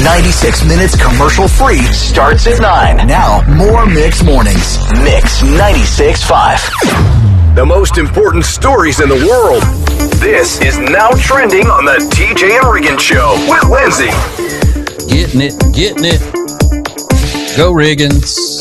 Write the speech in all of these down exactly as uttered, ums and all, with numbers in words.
ninety-six minutes commercial free starts at nine. Now, more Mix Mornings. Mix ninety-six point five. The most important stories in the world. This is Now Trending on the T J and Regan Show with Lindsay. Getting it, getting it. Go Riggins.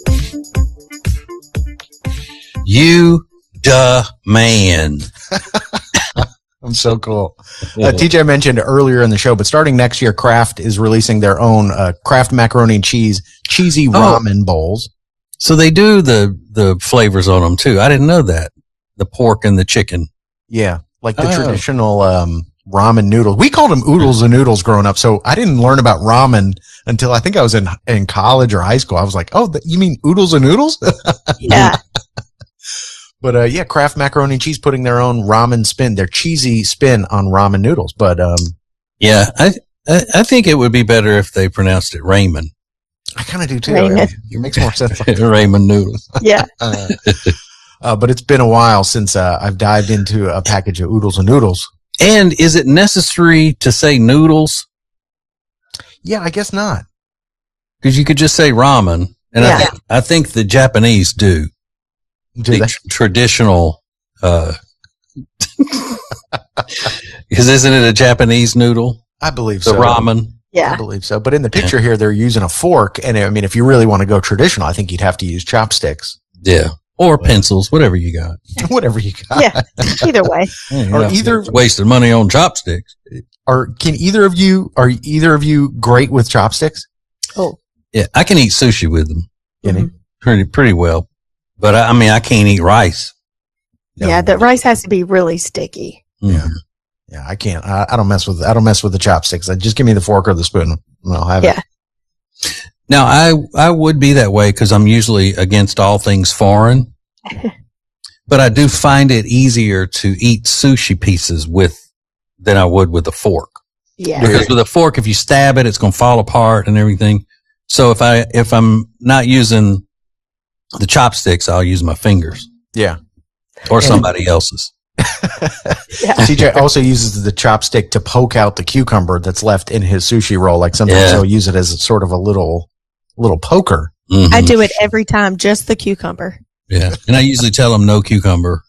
You duh man. I'm so cool. Uh, T J mentioned earlier in the show, but starting next year, Kraft is releasing their own uh, Kraft macaroni and cheese cheesy ramen oh. bowls. So they do the the flavors on them too. I didn't know that. The pork and the chicken. Yeah, like the oh. traditional um, ramen noodles. We called them oodles and noodles growing up. So I didn't learn about ramen until I think I was in in college or high school. I was like, oh, the, you mean oodles and noodles? Yeah. But, uh, yeah, Kraft macaroni and cheese putting their own ramen spin, their cheesy spin on ramen noodles. But, um, yeah, I, I, I think it would be better if they pronounced it ramen. I kind of do too. Ramen. It, it makes more sense. Like ramen noodles. Yeah. uh, uh, but it's been a while since, uh, I've dived into a package of oodles and noodles. And is it necessary to say noodles? Yeah, I guess not. Because you could just say ramen. And Yeah. I, th- I think the Japanese do. Do the they? tr- traditional, uh, because isn't it a Japanese noodle? I believe The so. ramen. I Yeah. believe so. But in the picture here, they're using a fork. And I mean, if you really want to go traditional, I think you'd have to use chopsticks. Yeah. Or pencils, whatever you got. Whatever you got. Yeah. Either way. Yeah, Or yeah. either- It's wasting money on chopsticks. Or can either of you, are either of you great with chopsticks? Oh. Yeah, I can eat sushi with them Can you? pretty pretty well. But I, I mean, I can't eat rice. Yeah. The rice has to be really sticky. Yeah. Yeah, I can't. I, I don't mess with. I don't mess with the chopsticks. I just give me the fork or the spoon, and I'll have Yeah. it. Now, I I would be that way because I'm usually against all things foreign. But I do find it easier to eat sushi pieces with than I would with a fork. Yeah. Because with a fork, if you stab it, it's going to fall apart and everything. So if I if I'm not using the chopsticks, I'll use my fingers Yeah. or somebody else's. Yeah. T J also uses the chopstick to poke out the cucumber that's left in his sushi roll. Like sometimes Yeah. he'll use it as a sort of a little little poker. Mhm. I do it every time, just the cucumber. Yeah, and I usually tell them no cucumber.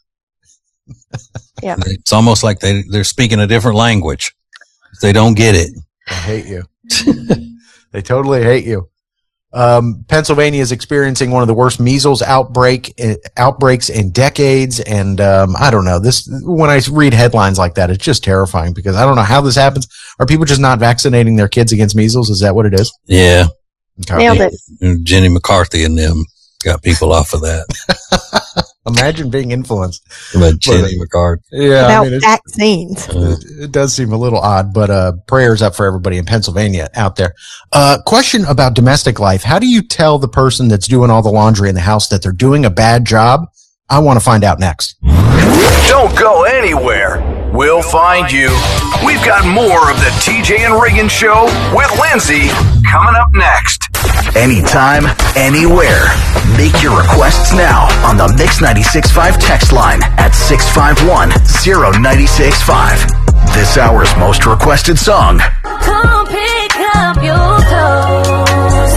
Yeah. It's almost like they they're speaking a different language. They don't get it. They hate you. They totally hate you. Um, Pennsylvania is experiencing one of the worst measles outbreak uh, outbreaks in decades, and um, I don't know this. When I read headlines like that, it's just terrifying because I don't know how this happens. Are people just not vaccinating their kids against measles? Is that what it is? Yeah, Okay. Nailed it. and Jenny McCarthy and them got people off of that. Imagine being influenced. But Jenny McCarthy. Yeah, About I mean, it's, vaccines. Uh, it, it does seem a little odd, but uh, prayers up for everybody in Pennsylvania out there. Uh, question about domestic life. How do you tell the person that's doing all the laundry in the house that they're doing a bad job? I want to find out next. Don't go anywhere. We'll find you. We've got more of the T J and Regan Show with Lindsay coming up next. Anytime, anywhere. Make your requests now on the Mix ninety-six point five text line at six five one, zero nine six five. This hour's most requested song Come pick up your clothes.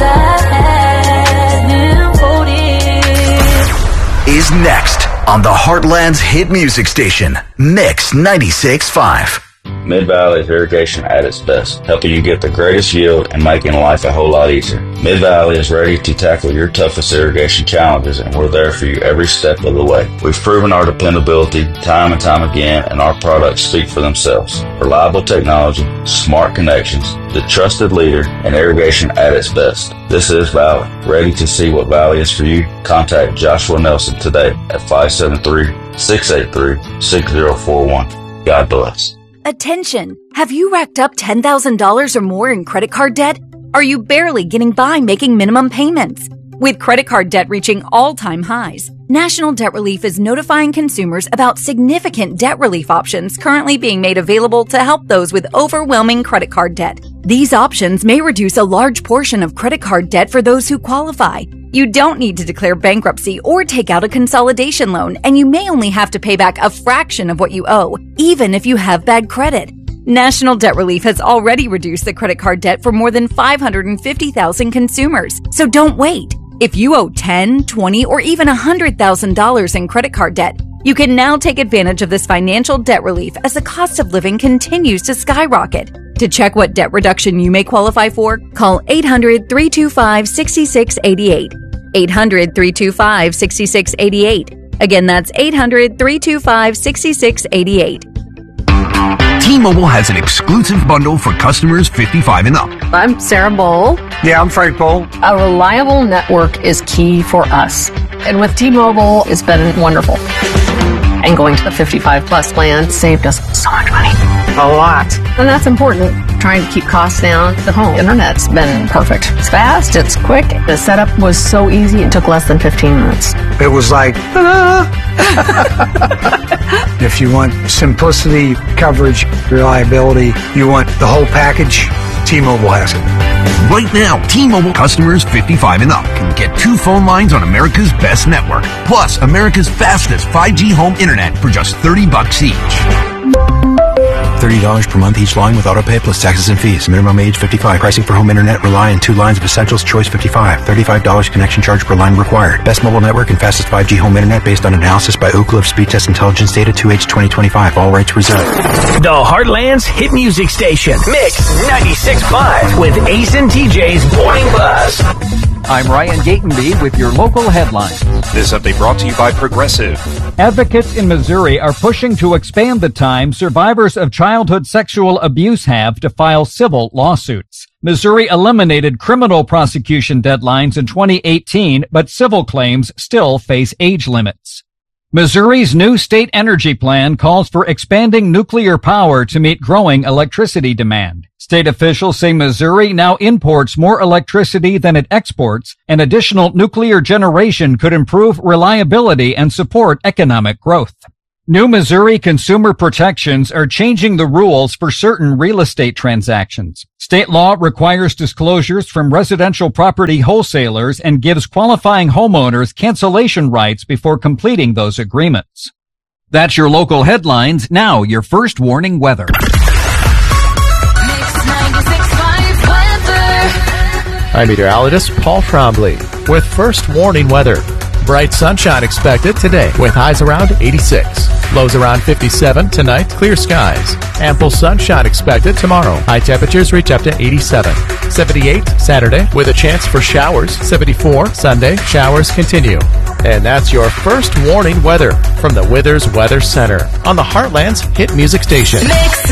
I had them folded. is next on the Heartland's hit music station, Mix ninety-six point five. Mid-Valley is irrigation at its best, helping you get the greatest yield and making life a whole lot easier. Mid-Valley is ready to tackle your toughest irrigation challenges, and we're there for you every step of the way. We've proven our dependability time and time again, and our products speak for themselves. Reliable technology, smart connections, the trusted leader, and irrigation at its best. This is Valley. Ready to see what Valley is for you? Contact Joshua Nelson today at five seven three, six eight three, six zero four one. God bless. Attention! Have you racked up ten thousand dollars or more in credit card debt? Are you barely getting by making minimum payments? With credit card debt reaching all-time highs, National Debt Relief is notifying consumers about significant debt relief options currently being made available to help those with overwhelming credit card debt. These options may reduce a large portion of credit card debt for those who qualify. You don't need to declare bankruptcy or take out a consolidation loan, and you may only have to pay back a fraction of what you owe, even if you have bad credit. National Debt Relief has already reduced the credit card debt for more than five hundred fifty thousand consumers. So don't wait. If you owe ten thousand dollars, twenty thousand dollars, or even one hundred thousand dollars in credit card debt, you can now take advantage of this financial debt relief as the cost of living continues to skyrocket. To check what debt reduction you may qualify for, call eight hundred, three two five, six six eight eight. eight hundred, three two five, six six eight eight. Again, that's eight hundred, three two five, six six eight eight. T-Mobile has an exclusive bundle for customers fifty-five and up. I'm Sarah Bowl. Yeah, I'm Frank Bowl. A reliable network is key for us. And with T-Mobile, it's been wonderful. And going to the fifty-five plus plan saved us so much money. A lot. And that's important. Trying to keep costs down. The home internet's been perfect. It's fast, it's quick. The setup was so easy, it took less than fifteen minutes. It was like, ah. If you want simplicity, coverage, reliability, you want the whole package, T-Mobile has it. Right now, T-Mobile customers fifty-five and up can get two phone lines on America's best network, plus America's fastest five G home internet for just thirty bucks each. thirty dollars per month each line with autopay plus taxes and fees. Minimum age fifty-five. Pricing for home internet rely on two lines of Essentials Choice fifty-five. thirty-five dollars connection charge per line required. Best mobile network and fastest five G home internet based on analysis by Ookla of Speed Test Intelligence Data two H twenty twenty-five. All rights reserved. The Heartland's hit music station. Mix ninety-six point five with Ace and T J's Morning Buzz. I'm Ryan Gatenby with your local headlines. This update brought to you by Progressive. Advocates in Missouri are pushing to expand the time survivors of childhood sexual abuse have to file civil lawsuits. Missouri eliminated criminal prosecution deadlines in twenty eighteen, but civil claims still face age limits. Missouri's new state energy plan calls for expanding nuclear power to meet growing electricity demand. State officials say Missouri now imports more electricity than it exports, and additional nuclear generation could improve reliability and support economic growth. New Missouri consumer protections are changing the rules for certain real estate transactions. State law requires disclosures from residential property wholesalers and gives qualifying homeowners cancellation rights before completing those agreements. That's your local headlines. Now, your first warning weather. I'm meteorologist Paul Trombley with first warning weather. Bright sunshine expected today with highs around eighty-six. Lows around fifty-seven tonight, clear skies. Ample sunshine expected tomorrow. High temperatures reach up to eighty-seven. seventy-eight Saturday with a chance for showers. seventy-four Sunday, showers continue. And that's your first warning weather from the Withers Weather Center on the Heartland's hit music station. Mix